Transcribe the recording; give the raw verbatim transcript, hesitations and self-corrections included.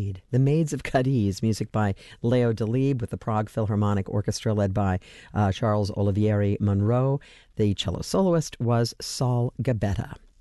indeed. The Maids of Cadiz, music by Leo Delibes with the Prague Philharmonic Orchestra led by uh, Charles Olivieri Monroe. The cello soloist was Saul Gabetta.